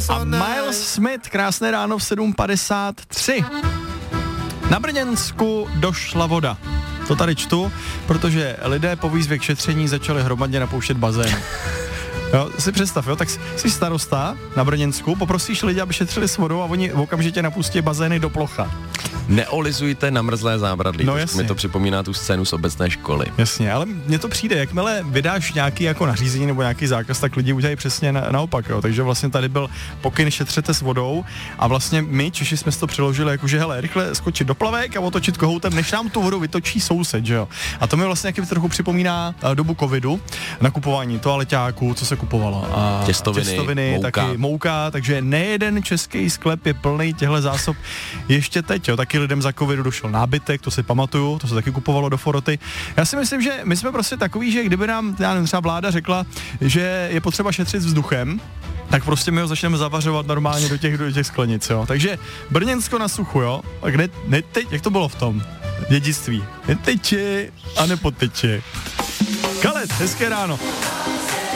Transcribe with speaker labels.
Speaker 1: A Miles Smith, krásné ráno v 7:53. Na Brněnsku došla voda. To tady čtu, protože lidé po výzvě k šetření začali hromadně napouštět bazén. Jo, si představ, jo, tak jsi starosta na Brněnsku, poprosíš lidi, aby šetřili s vodou a oni okamžitě napustí bazény do plocha.
Speaker 2: Neolizujte namrzlé zábradlí.
Speaker 1: No jasně.
Speaker 2: Mi to připomíná tu scénu z obecné školy.
Speaker 1: Jasně, ale mně to přijde, jakmile vydáš nějaký jako nařízení nebo nějaký zákaz, tak lidi udělají přesně naopak, jo. Takže vlastně tady byl pokyn šetřete s vodou a vlastně my Češi jsme si to přiložili jakože hele, rychle skočit do plavek a otočit kohoutem, než nám tu vodu vytočí soused, že jo. A to mi vlastně jaký trochu připomíná dobu covidu, nakupování toaleťáků, co se kupovalo. A těstoviny
Speaker 2: mouka.
Speaker 1: Taky mouka, takže nejeden český sklep je plný těchto zásob ještě teď, jo. Taky lidem za covidu došel nábytek, to si pamatuju, to se taky kupovalo do Foroty. Já si myslím, že my jsme prostě takový, že kdyby nám třeba vláda řekla, že je potřeba šetřit vzduchem, tak prostě my ho začneme zavařovat normálně do těch sklenic, jo. Takže Brněnsko na suchu, jo. Tak teď, jak to bylo v tom dědictví? Neteče a nepoteče. Kalet, hezké ráno.